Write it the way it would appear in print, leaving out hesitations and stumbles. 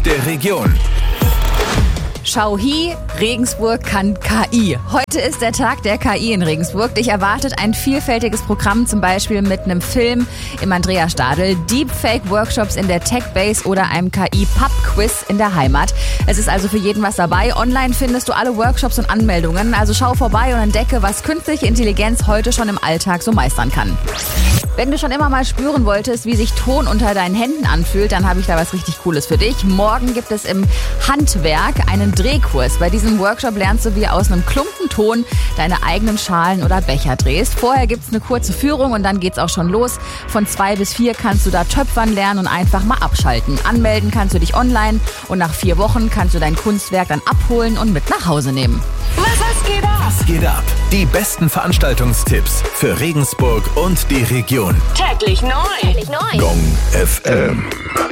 und der Region. Schauhi, Regensburg kann KI. Heute ist der Tag der KI in Regensburg. Dich erwartet ein vielfältiges Programm, zum Beispiel mit einem Film im Andreastadel, Deepfake-Workshops in der Techbase oder einem KI-Pub-Quiz in der Heimat. Es ist also für jeden was dabei. Online findest du alle Workshops und Anmeldungen. Also schau vorbei und entdecke, was künstliche Intelligenz heute schon im Alltag so meistern kann. Wenn du schon immer mal spüren wolltest, wie sich Ton unter deinen Händen anfühlt, dann habe ich da was richtig Cooles für dich. Morgen gibt es im Handwerk einen Drehkurs. Bei diesem Workshop lernst du, wie aus einem Klumpen Ton deine eigenen Schalen oder Becher drehst. Vorher gibt es eine kurze Führung und dann geht's auch schon los. Von 2 bis 4 kannst du da töpfern lernen und einfach mal abschalten. Anmelden kannst du dich online und nach 4 Wochen kannst du dein Kunstwerk dann abholen und mit nach Hause nehmen. Was geht ab? Was geht ab? Die besten Veranstaltungstipps für Regensburg und die Region. Täglich neu. Gong FM.